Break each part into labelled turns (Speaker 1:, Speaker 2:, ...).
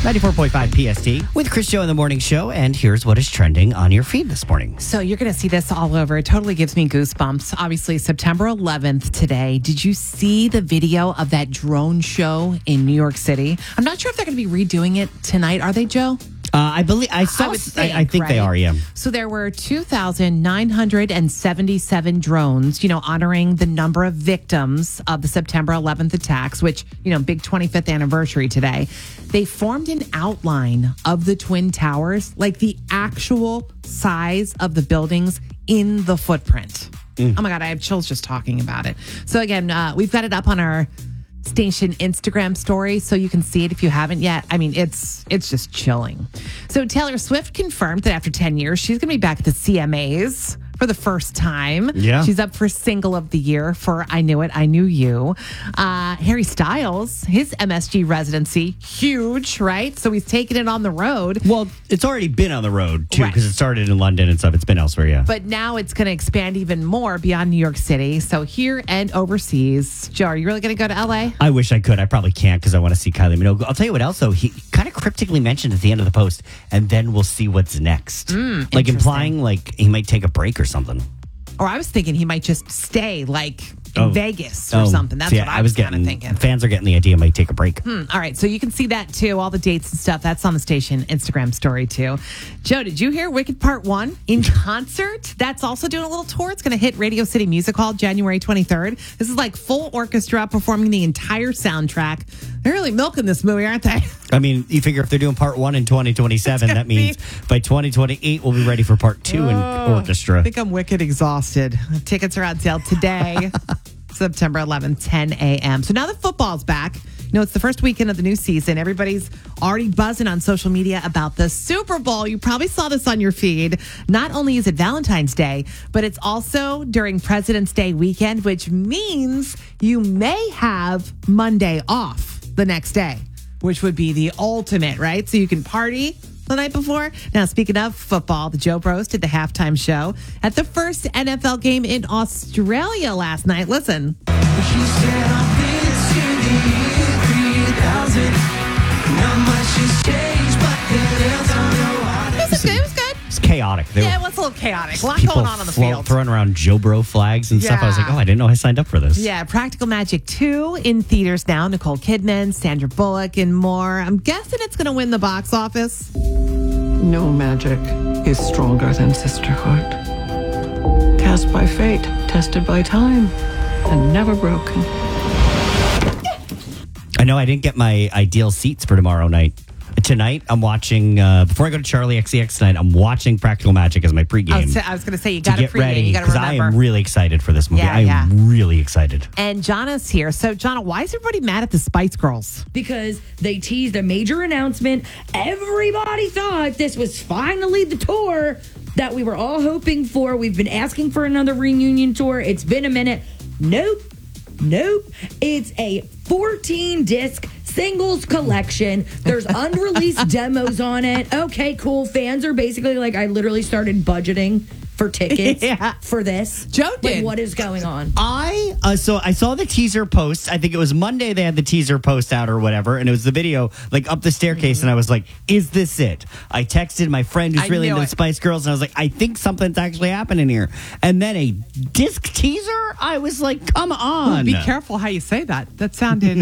Speaker 1: 94.5 PST with Chris Joe in the morning show. And here's what is trending on your feed this morning.
Speaker 2: So you're going to see this all over. It totally gives me goosebumps. Obviously, September 11th today. Did you see the video of that drone show in New York City? I'm not sure if they're going to be redoing it tonight. Are they, Joe?
Speaker 1: I believe I saw. I think they are. Yeah.
Speaker 2: So there were 2,977 drones. Honoring the number of victims of the September 11th attacks, which big 25th anniversary today. They formed an outline of the Twin Towers, like the actual size of the buildings in the footprint. Oh my God, I have chills just talking about it. So again, we've got it up on our station Instagram story, so you can see it if you haven't yet. I mean, it's just chilling. So Taylor Swift confirmed that after 10 years, she's going to be back at the CMAs for the first time.
Speaker 1: Yeah.
Speaker 2: She's up for Single of the Year for I Knew It, I Knew You. Harry Styles, his MSG residency, huge, right? So he's taking it on the road.
Speaker 1: Well, it's already been on the road, too,
Speaker 2: Right.
Speaker 1: because it started in London and stuff. It's been elsewhere, yeah.
Speaker 2: But now it's going to expand even more beyond New York City. So here and overseas. Joe, are you really going to go to LA?
Speaker 1: I wish I could. I probably can't because I want to see Kylie Minogue. I'll tell you what else, though. He kind of cryptically mentioned at the end of the post, and then we'll see what's next. Like implying like he might take a break or something.
Speaker 2: Or I was thinking he might just stay like in Vegas or something. That's
Speaker 1: so
Speaker 2: what I was kind of thinking.
Speaker 1: Fans are getting the idea might take a break.
Speaker 2: All right. So you can see that too. All the dates and stuff. That's on the station Instagram story too. Joe, did you hear Wicked Part 1 in concert? That's also doing a little tour. It's going to hit Radio City Music Hall January 23rd. This is like full orchestra performing the entire soundtrack. They're really milking this movie, aren't they?
Speaker 1: I mean, you figure if they're doing part 1 in 2027, that means by 2028 we'll be ready for part 2 in orchestra.
Speaker 2: I think I'm wicked exhausted. Tickets are on sale today, September 11th, 10 a.m. So now that football's back, it's the first weekend of the new season. Everybody's already buzzing on social media about the Super Bowl. You probably saw this on your feed. Not only is it Valentine's Day, but it's also during President's Day weekend, which means you may have Monday off the next day, which would be the ultimate, right? So you can party the night before. Now, speaking of football, the Joe Bros did the halftime show at the first NFL game in Australia last night. Listen. It was good.
Speaker 1: It's chaotic.
Speaker 2: Yeah, it was a little chaotic. A lot going on the field.
Speaker 1: Throwing around Joe Bro flags and stuff. I was like, I didn't know I signed up for this.
Speaker 2: Yeah, Practical Magic 2 in theaters now. Nicole Kidman, Sandra Bullock, and more. I'm guessing it's going to win the box office.
Speaker 3: No magic is stronger than sisterhood. Cast by fate, tested by time, and never broken.
Speaker 1: I know I didn't get my ideal seats for tomorrow night. Tonight, I'm watching, before I go to Charlie XCX tonight, I'm watching Practical Magic as my pregame.
Speaker 2: I was going to say, you got to
Speaker 1: get ready,
Speaker 2: pregame. You got to remember.
Speaker 1: because I am really excited for this movie.
Speaker 2: Yeah,
Speaker 1: I am really excited.
Speaker 2: And Jonna's here. So, Jonna, why is everybody mad at the Spice Girls?
Speaker 4: Because they teased a major announcement. Everybody thought this was finally the tour that we were all hoping for. We've been asking for another reunion tour. It's been a minute. Nope. It's a 14-disc singles collection. There's unreleased demos on it. Okay, cool. Fans are basically like, I literally started budgeting for tickets for this.
Speaker 2: Joe did.
Speaker 4: Like, what is going on?
Speaker 1: So I saw the teaser post. I think it was Monday they had the teaser post out or whatever, and it was the video like up the staircase, and I was like, is this it? I texted my friend who's really into the Spice Girls, and I was like, I think something's actually happening here. And then a disc teaser? I was like, come on.
Speaker 2: Be careful how you say that. That sounded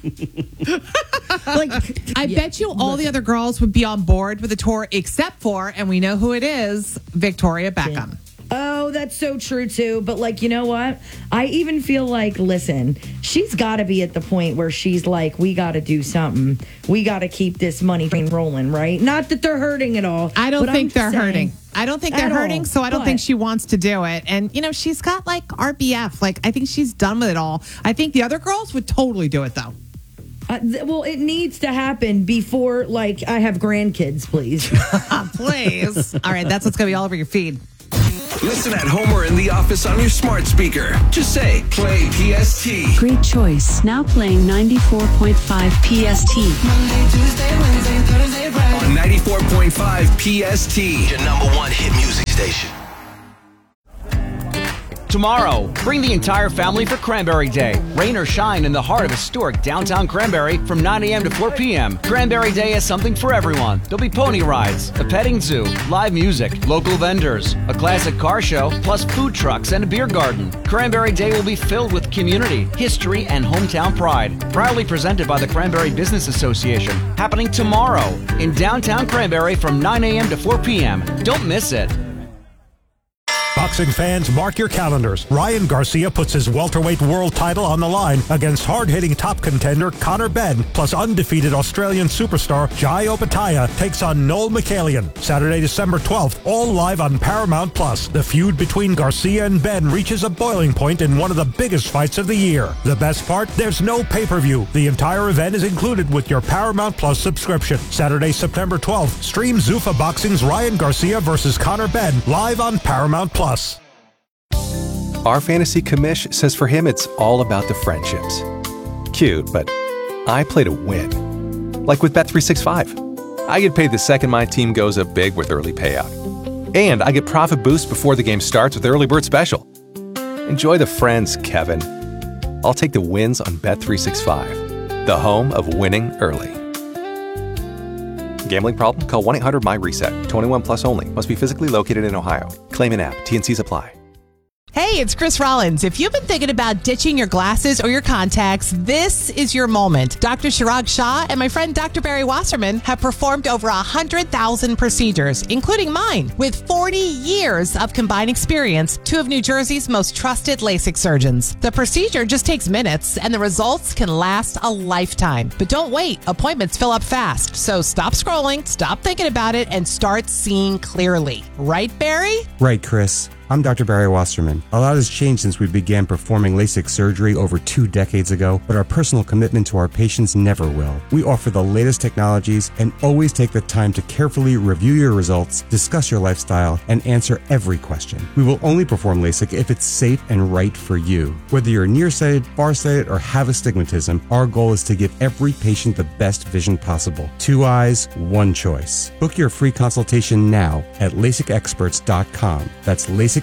Speaker 2: like, I bet you all the other girls would be on board with the tour except for, and we know who it is, Victoria Beckham.
Speaker 4: Oh, that's so true, too. But, like, you know what? I even feel like, listen, she's got to be at the point where she's like, we got to do something. We got to keep this money train rolling, right? Not that they're hurting at all.
Speaker 2: I don't think they're hurting. I don't think they're hurting, so I don't think she wants to do it. And, she's got, like, RBF. Like, I think she's done with it all. I think the other girls would totally do it, though.
Speaker 4: Well, it needs to happen before, like, I have grandkids, please.
Speaker 2: Please. All right, that's what's going to be all over your feed.
Speaker 5: Listen at home or in the office on your smart speaker. Just say, play PST.
Speaker 6: Great choice. Now playing 94.5 PST.
Speaker 5: Monday, Tuesday, Wednesday, Thursday, Friday. On 94.5 PST.
Speaker 7: Your number one hit music station. Tomorrow, bring the entire family for Cranberry Day. Rain or shine in the heart of historic downtown Cranberry from 9 a.m. to 4 p.m. Cranberry Day has something for everyone. There'll be pony rides, a petting zoo, live music, local vendors, a classic car show, plus food trucks and a beer garden. Cranberry Day will be filled with community, history, and hometown pride. Proudly presented by the Cranberry Business Association. Happening tomorrow in downtown Cranberry from 9 a.m. to 4 p.m. Don't miss it.
Speaker 8: Boxing fans, mark your calendars. Ryan Garcia puts his welterweight world title on the line against hard-hitting top contender Conor Benn, plus undefeated Australian superstar Jai Opetaia takes on Noel Michelian. Saturday, December 12th, all live on Paramount+. The feud between Garcia and Benn reaches a boiling point in one of the biggest fights of the year. The best part? There's no pay-per-view. The entire event is included with your Paramount+ subscription. Saturday, September 12th, stream Zuffa Boxing's Ryan Garcia versus Conor Benn live on Paramount+.
Speaker 9: Our fantasy commish says for him it's all about the friendships. Cute, but I play to win. Like with Bet365. I get paid the second my team goes up big with early payout. And I get profit boost before the game starts with Early Bird Special. Enjoy the friends, Kevin. I'll take the wins on Bet365, the home of winning early. Gambling problem? Call 1-800-MY-RESET. 21 plus only. Must be physically located in Ohio. Claim an app. T&Cs apply.
Speaker 2: Hey, it's Chris Rollins. If you've been thinking about ditching your glasses or your contacts, this is your moment. Dr. Chirag Shah and my friend Dr. Barry Wasserman have performed over 100,000 procedures, including mine. With 40 years of combined experience, two of New Jersey's most trusted LASIK surgeons. The procedure just takes minutes, and the results can last a lifetime. But don't wait. Appointments fill up fast. So stop scrolling, stop thinking about it, and start seeing clearly. Right, Barry?
Speaker 10: Right, Chris. I'm Dr. Barry Wasserman. A lot has changed since we began performing LASIK surgery over 2 decades ago, but our personal commitment to our patients never will. We offer the latest technologies and always take the time to carefully review your results, discuss your lifestyle, and answer every question. We will only perform LASIK if it's safe and right for you. Whether you're nearsighted, farsighted, or have astigmatism, our goal is to give every patient the best vision possible. 2 eyes, 1 choice. Book your free consultation now at LASIKexperts.com. That's LASIKexperts.com.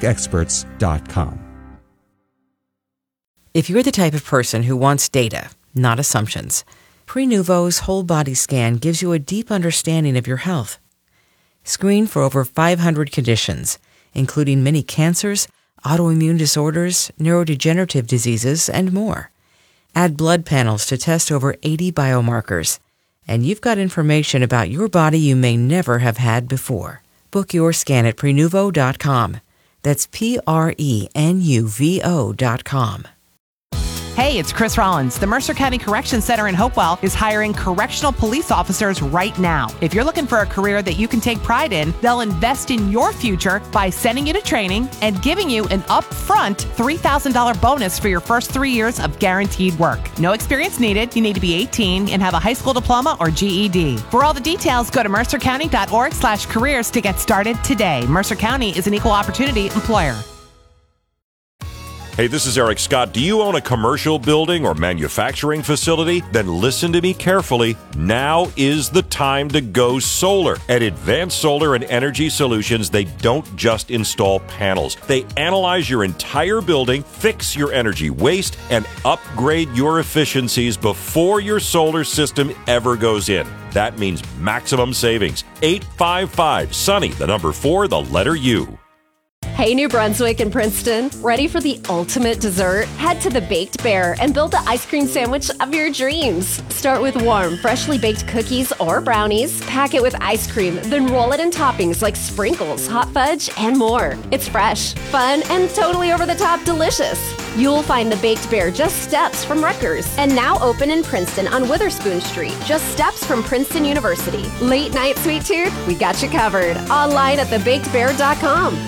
Speaker 11: If you're the type of person who wants data, not assumptions, Prenuvo's whole body scan gives you a deep understanding of your health. Screen for over 500 conditions, including many cancers, autoimmune disorders, neurodegenerative diseases, and more. Add blood panels to test over 80 biomarkers, and you've got information about your body you may never have had before. Book your scan at Prenuvo.com. That's Prenuvo.com.
Speaker 2: Hey, it's Chris Rollins. The Mercer County Correction Center in Hopewell is hiring correctional police officers right now. If you're looking for a career that you can take pride in, they'll invest in your future by sending you to training and giving you an upfront $3,000 bonus for your first 3 years of guaranteed work. No experience needed. You need to be 18 and have a high school diploma or GED. For all the details, go to mercercounty.org/careers to get started today. Mercer County is an equal opportunity employer.
Speaker 12: Hey, this is Eric Scott. Do you own a commercial building or manufacturing facility? Then listen to me carefully. Now is the time to go solar. At Advanced Solar and Energy Solutions, they don't just install panels. They analyze your entire building, fix your energy waste, and upgrade your efficiencies before your solar system ever goes in. That means maximum savings. 855-SUNNY, the number 4, the letter U.
Speaker 13: Hey, New Brunswick and Princeton, ready for the ultimate dessert? Head to the Baked Bear and build the ice cream sandwich of your dreams. Start with warm, freshly baked cookies or brownies, pack it with ice cream, then roll it in toppings like sprinkles, hot fudge, and more. It's fresh, fun, and totally over-the-top delicious. You'll find the Baked Bear just steps from Rutgers and now open in Princeton on Witherspoon Street, just steps from Princeton University. Late night sweet tooth? We got you covered. Online at thebakedbear.com.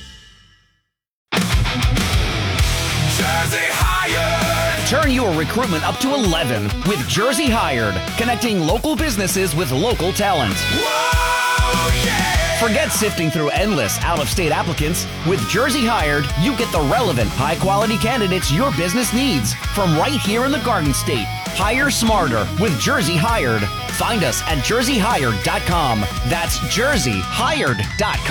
Speaker 5: Jersey Hired.
Speaker 7: Turn your recruitment up to 11 with Jersey Hired, connecting local businesses with local talent.
Speaker 5: Whoa, yeah.
Speaker 7: Forget sifting through endless out-of-state applicants. With Jersey Hired, you get the relevant, high-quality candidates your business needs from right here in the Garden State. Hire smarter with Jersey Hired. Find us at jerseyhired.com. That's jerseyhired.com.